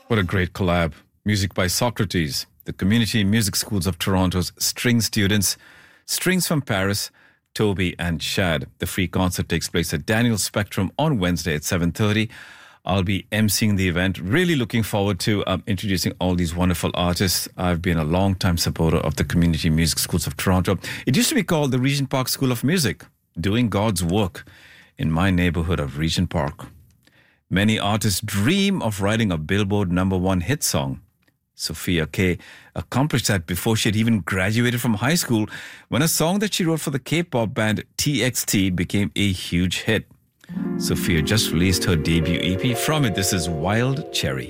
What a great collab. Music by Socrates, the Community Music Schools of Toronto's string students, Strings from Paris, Toby and Shad. The free concert takes place at Daniel Spectrum on Wednesday at 7:30. I'll be emceeing the event. Really looking forward to introducing all these wonderful artists. I've been a long-time supporter of the Community Music Schools of Toronto. It used to be called the Regent Park School of Music, doing God's work in my neighborhood of Regent Park. Many artists dream of writing a Billboard #1 hit song. Sophia K accomplished that before she had even graduated from high school when a song that she wrote for the K-pop band TXT became a huge hit. Sophia just released her debut EP. From it, this is Wild Cherry.